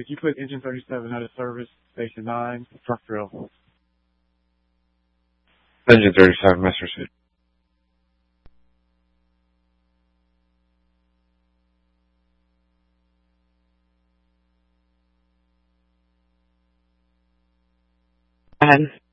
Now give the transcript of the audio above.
could you put engine 37 out of service, station 9, truck drill? Engine 37, Mr. Suit. Go ahead.